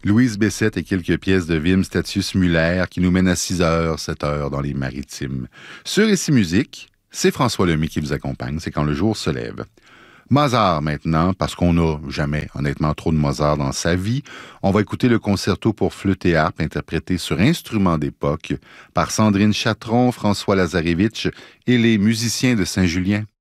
Louise Bessette et quelques pièces de Wim Statius Müller qui nous mènent à 6 heures, 7 heures dans les maritimes. Sur Ici Musique, c'est François Lemay qui vous accompagne, c'est quand le jour se lève. Mozart maintenant, parce qu'on n'a jamais, honnêtement, trop de Mozart dans sa vie. On va écouter le concerto pour flûte et harpe interprété sur instruments d'époque par Sandrine Chatron, François Lazarevitch et les musiciens de Saint-Julien.